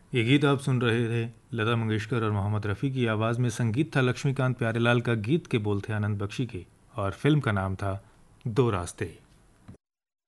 ये गीत आप सुन रहे थे लता मंगेशकर और मोहम्मद रफ़ी की आवाज़ में। संगीत था लक्ष्मीकांत प्यारेलाल का, गीत के बोल थे आनंद बख्शी के और फिल्म का नाम था दो रास्ते।